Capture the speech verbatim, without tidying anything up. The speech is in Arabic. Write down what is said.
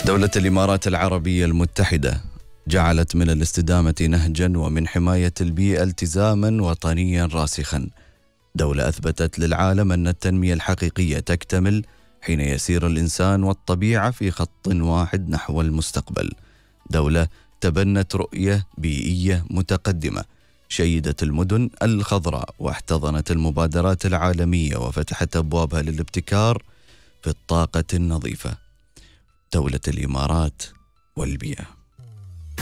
دولة الإمارات العربية المتحدة جعلت من الاستدامة نهجا ومن حماية البيئة التزاما وطنيا راسخا. دولة أثبتت للعالم أن التنمية الحقيقية تكتمل حين يسير الإنسان والطبيعة في خط واحد نحو المستقبل. دولة تبنت رؤية بيئية متقدمة، شيدت المدن الخضراء واحتضنت المبادرات العالمية وفتحت أبوابها للابتكار في الطاقة النظيفة. دولة الإمارات والبيئة.